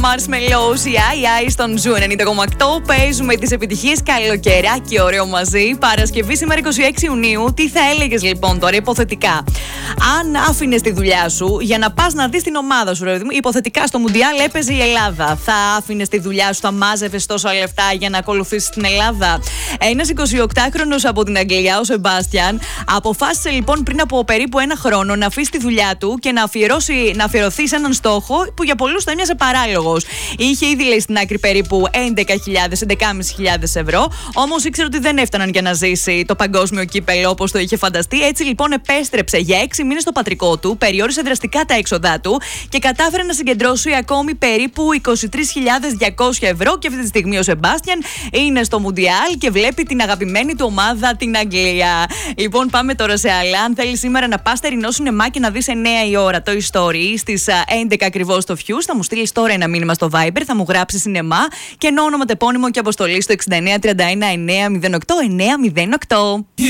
Marshmallows, η AI στον Ζου 90,8. Παίζουμε τις επιτυχίες καλοκαιράκι ωραίο μαζί. Παρασκευή σήμερα 26 Ιουνίου. Τι θα έλεγες λοιπόν τώρα, υποθετικά? Αν άφηνες τη δουλειά σου για να πας να δεις την ομάδα σου, ρε, υποθετικά στο Μουντιάλ έπαιζε η Ελλάδα, θα άφηνες τη δουλειά σου, θα μάζευες τόσα λεφτά για να ακολουθήσεις την Ελλάδα? Ένας 28χρονος από την Αγγλία, ο Σεμπάστιαν, αποφάσισε λοιπόν πριν από περίπου ένα χρόνο να αφήσει τη δουλειά του και να αφιερωθεί σε έναν στόχο που για πολλούς θα έμοιαζε παράλογος. Είχε ήδη, λέει, στην άκρη περίπου 11.000-11.500 ευρώ, όμως ήξερε ότι δεν έφταναν για να ζήσει το παγκόσμιο κύπελο όπως το είχε φανταστεί. Έτσι λοιπόν επέστρεψε για 6 μήνες στο πατρικό του, περιόρισε δραστικά τα έξοδά του και κατάφερε να συγκεντρώσει ακόμη περίπου 23.200 ευρώ. Και αυτή τη στιγμή ο Σεμπάστιαν είναι στο Μουντιάλ και βλέπει την αγαπημένη του ομάδα, την Αγγλία. Λοιπόν, πάμε τώρα σε άλλα. Αν θέλει σήμερα να πας στερινό σινεμά και να δεις 9 η ώρα το Story στις 11 ακριβώς στο Fuse, θα μου στείλεις τώρα ένα μήνυμα στο Viber, θα μου γράψεις σινεμά και όνομα, τεπώνυμο και αποστολή στο 69 31 908 908.